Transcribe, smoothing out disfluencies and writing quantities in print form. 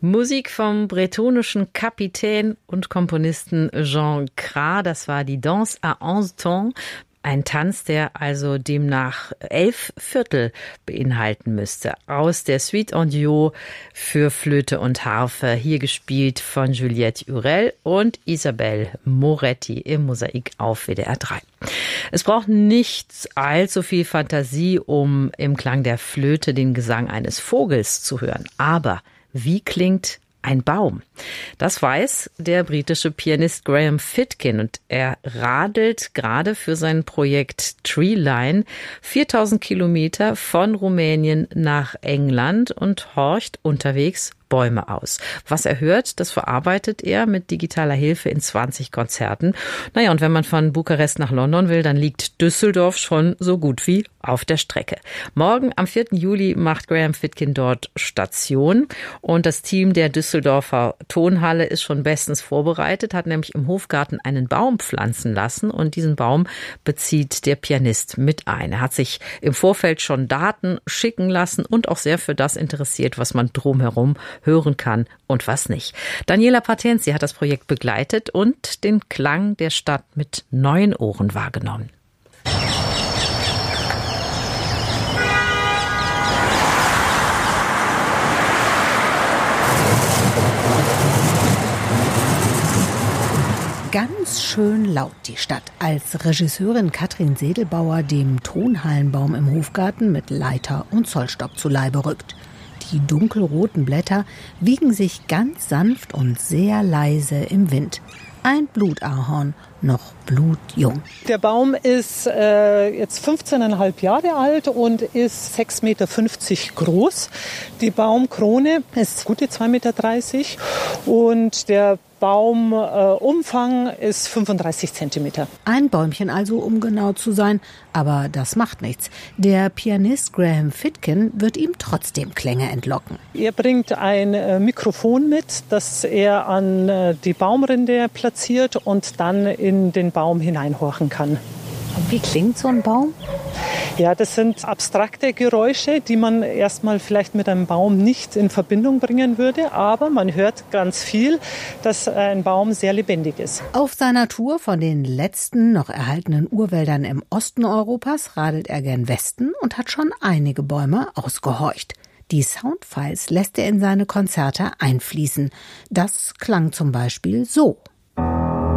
Musik vom bretonischen Kapitän und Komponisten Jean Cras, das war die Danse à 11 temps. Ein Tanz, der also demnach 11 Viertel beinhalten müsste. Aus der Suite en Duo für Flöte und Harfe, hier gespielt von Juliette Hurel und Isabelle Moretti im Mosaik auf WDR 3. Es braucht nicht allzu viel Fantasie, um im Klang der Flöte den Gesang eines Vogels zu hören. Aber wie klingt ein Baum? Das weiß der britische Pianist Graham Fitkin und er radelt gerade für sein Projekt Treeline 4000 Kilometer von Rumänien nach England und horcht unterwegs Bäume aus. Was er hört, das verarbeitet er mit digitaler Hilfe in 20 Konzerten. Naja, und wenn man von Bukarest nach London will, dann liegt Düsseldorf schon so gut wie auf der Strecke. Morgen am 4. Juli macht Graham Fitkin dort Station und das Team der Düsseldorfer Tonhalle ist schon bestens vorbereitet, hat nämlich im Hofgarten einen Baum pflanzen lassen und diesen Baum bezieht der Pianist mit ein. Er hat sich im Vorfeld schon Daten schicken lassen und auch sehr für das interessiert, was man drumherum hören kann und was nicht. Daniela Patenzi hat das Projekt begleitet und den Klang der Stadt mit neuen Ohren wahrgenommen. Ganz schön laut die Stadt, als Regisseurin Katrin Sedelbauer dem Tonhallenbaum im Hofgarten mit Leiter und Zollstock zu Leibe rückt. Die dunkelroten Blätter wiegen sich ganz sanft und sehr leise im Wind. Ein Blutahorn, noch blutjung. Der Baum ist jetzt 15,5 Jahre alt und ist 6,50 Meter groß. Die Baumkrone ist gute 2,30 Meter und der Baumumfang ist 35 Zentimeter. Ein Bäumchen also, um genau zu sein, aber das macht nichts. Der Pianist Graham Fitkin wird ihm trotzdem Klänge entlocken. Er bringt ein Mikrofon mit, das er an die Baumrinde platziert und dann in den Baum hineinhorchen kann. Und wie klingt so ein Baum? Ja, das sind abstrakte Geräusche, die man erstmal vielleicht mit einem Baum nicht in Verbindung bringen würde. Aber man hört ganz viel, dass ein Baum sehr lebendig ist. Auf seiner Tour von den letzten noch erhaltenen Urwäldern im Osten Europas radelt er gen Westen und hat schon einige Bäume ausgehorcht. Die Soundfiles lässt er in seine Konzerte einfließen. Das klang zum Beispiel so.